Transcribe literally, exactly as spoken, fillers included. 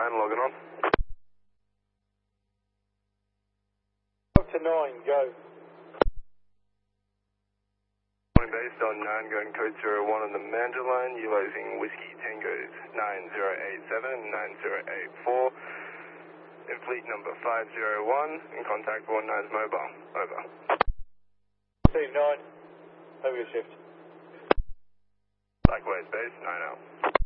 nine, logging on. Up to nine, go. Morning base on nine, going code zero one on the Mandra line, utilizing Whiskey Tango's nine zero eight seven and nine zero eight four. In fleet number five zero one, in contact one nine's mobile, over. Team nine, over your shift. Likewise base, nine out.